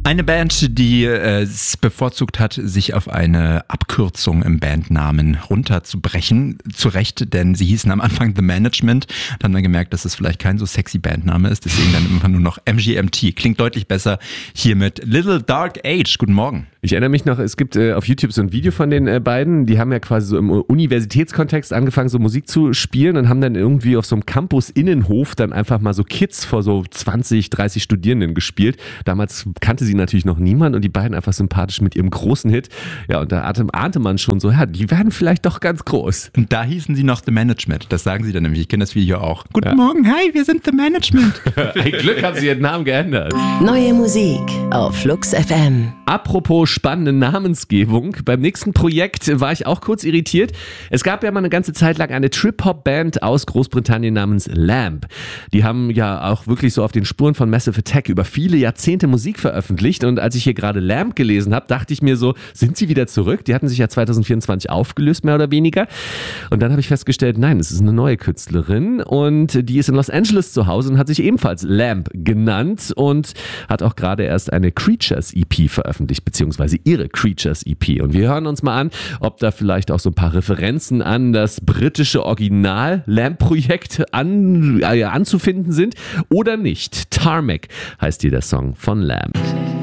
Eine Band, die es bevorzugt hat, sich auf eine Abkürzung im Bandnamen runterzubrechen. Zu Recht, denn sie hießen am Anfang The Management. Dann haben wir gemerkt, dass es vielleicht kein so sexy Bandname ist. Deswegen dann immer nur noch MGMT. Klingt deutlich besser hier mit Little Dark Age. Guten Morgen. Ich erinnere mich noch, es gibt auf YouTube so ein Video von den beiden. Die haben ja quasi so im Universitätskontext angefangen, so Musik zu spielen und haben dann irgendwie auf so einem Campus-Innenhof dann einfach mal so Kids vor so 20, 30 Studierenden gespielt. Damals kannte sie natürlich noch niemand und die beiden einfach sympathisch mit ihrem großen Hit. Ja, und da ahnte man schon so, ja, die werden vielleicht doch ganz groß. Und da hießen sie noch The Management. Das sagen sie dann nämlich. Ich kenne das Video auch. Guten Morgen, hi, wir sind The Management. Ein Glück haben sie ihren Namen geändert. Neue Musik auf Flux FM. Apropos spannende Namensgebung. Beim nächsten Projekt war ich auch kurz irritiert. Es gab ja mal eine ganze Zeit lang eine Trip-Hop-Band aus Großbritannien namens Lamb. Die haben ja auch wirklich so auf den Spuren von Massive Attack über viele Jahrzehnte Musik veröffentlicht. Und als ich hier gerade Lamb gelesen habe, dachte ich mir so, sind sie wieder zurück? Die hatten sich ja 2024 aufgelöst, mehr oder weniger. Und dann habe ich festgestellt, nein, es ist eine neue Künstlerin und die ist in Los Angeles zu Hause und hat sich ebenfalls Lamb genannt und hat auch gerade erst eine Creatures EP veröffentlicht, beziehungsweise ihre Creatures EP. Und wir hören uns mal an, ob da vielleicht auch so ein paar Referenzen an das britische Original Lamb-Projekt anzufinden sind oder nicht. Tarmac heißt hier der Song von Lamb.